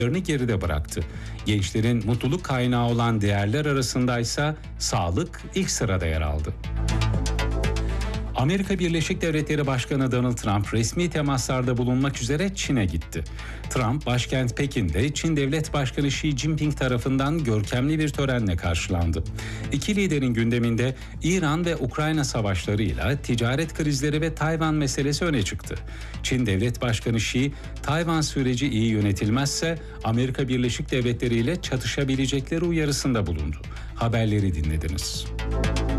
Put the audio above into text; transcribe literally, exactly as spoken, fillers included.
geride bıraktı. Gençlerin mutluluk kaynağı olan değerler arasındaysa sağlık ilk sırada yer aldı. Amerika Birleşik Devletleri Başkanı Donald Trump resmi temaslarda bulunmak üzere Çin'e gitti. Trump, başkent Pekin'de Çin Devlet Başkanı Xi Jinping tarafından görkemli bir törenle karşılandı. İki liderin gündeminde İran ve Ukrayna savaşlarıyla ticaret krizleri ve Tayvan meselesi öne çıktı. Çin Devlet Başkanı Xi, Tayvan süreci iyi yönetilmezse Amerika Birleşik Devletleri ile çatışabilecekleri uyarısında bulundu. Haberleri dinlediniz.